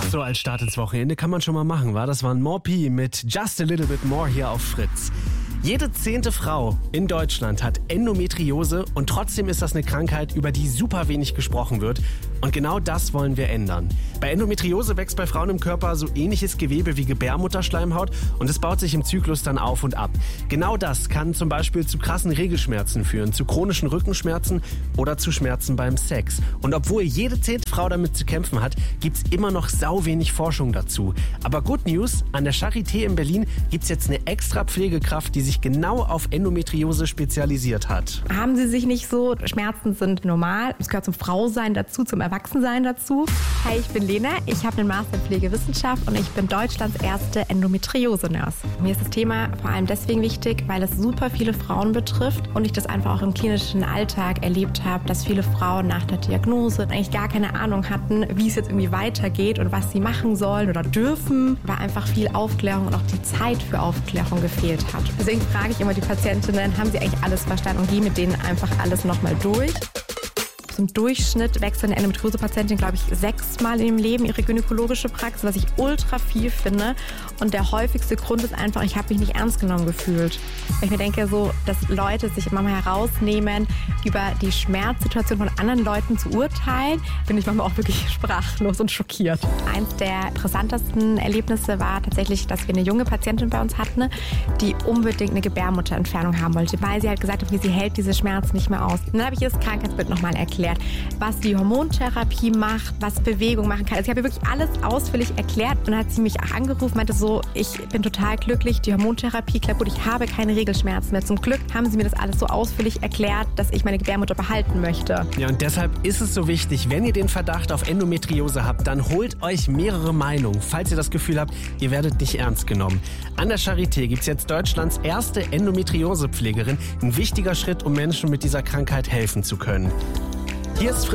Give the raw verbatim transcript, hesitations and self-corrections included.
So, als Start ins Wochenende kann man schon mal machen, wa? Das waren Morpi mit Just a Little Bit More hier auf Fritz. Jede zehnte Frau in Deutschland hat Endometriose und trotzdem ist das eine Krankheit, über die super wenig gesprochen wird. Und genau das wollen wir ändern. Bei Endometriose wächst bei Frauen im Körper so ähnliches Gewebe wie Gebärmutterschleimhaut und es baut sich im Zyklus dann auf und ab. Genau das kann zum Beispiel zu krassen Regelschmerzen führen, zu chronischen Rückenschmerzen oder zu Schmerzen beim Sex. Und obwohl jede zehnte Frau damit zu kämpfen hat, gibt's immer noch sau wenig Forschung dazu. Aber Good News, an der Charité in Berlin gibt's jetzt eine extra Pflegekraft, die sich genau auf Endometriose spezialisiert hat. Haben Sie sich nicht so, Schmerzen sind normal, es gehört zum Frausein dazu, zum Erwachsensein dazu. Hi, ich bin Lena, ich habe einen Master in Pflegewissenschaft und ich bin Deutschlands erste Endometriose-Nurse. Mir ist das Thema vor allem deswegen wichtig, weil es super viele Frauen betrifft und ich das einfach auch im klinischen Alltag erlebt habe, dass viele Frauen nach der Diagnose eigentlich gar keine Ahnung hatten, wie es jetzt irgendwie weitergeht und was sie machen sollen oder dürfen, weil einfach viel Aufklärung und auch die Zeit für Aufklärung gefehlt hat. Deswegen frage ich immer die Patientinnen, haben sie eigentlich alles verstanden und gehe mit denen einfach alles nochmal durch. Im Durchschnitt wechselt eine Endometriose-Patientin, glaube ich, sechsmal im Leben ihre gynäkologische Praxis, was ich ultra viel finde. Und der häufigste Grund ist einfach, ich habe mich nicht ernst genommen gefühlt. Weil ich mir denke, so, dass Leute sich immer mal herausnehmen, über die Schmerzsituation von anderen Leuten zu urteilen, bin ich manchmal auch wirklich sprachlos und schockiert. Eins der interessantesten Erlebnisse war tatsächlich, dass wir eine junge Patientin bei uns hatten, die unbedingt eine Gebärmutterentfernung haben wollte, weil sie halt gesagt hat, sie hält diese Schmerzen nicht mehr aus. Und dann habe ich ihr das Krankheitsbild nochmal erklärt, was die Hormontherapie macht, was Bewegung machen kann. Also ich habe ihr wirklich alles ausführlich erklärt und dann hat sie mich auch angerufen, meinte so, ich bin total glücklich, die Hormontherapie klappt gut, ich habe keine Regelschmerzen mehr. Zum Glück haben sie mir das alles so ausführlich erklärt, dass ich meine Gebärmutter behalten möchte. Ja, und deshalb ist es so wichtig, wenn ihr den Verdacht auf Endometriose habt, dann holt euch mehrere Meinungen, falls ihr das Gefühl habt, ihr werdet nicht ernst genommen. An der Charité gibt es jetzt Deutschlands erste Endometriose-Pflegerin, ein wichtiger Schritt, um Menschen mit dieser Krankheit helfen zu können. Hier ist Fritz.